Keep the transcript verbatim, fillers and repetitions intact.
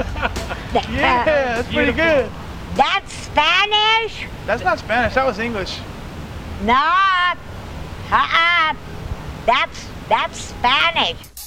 Yeah, that's pretty good. That's Spanish? That's not Spanish, that was English. No. Uh-uh. That's, that's Spanish.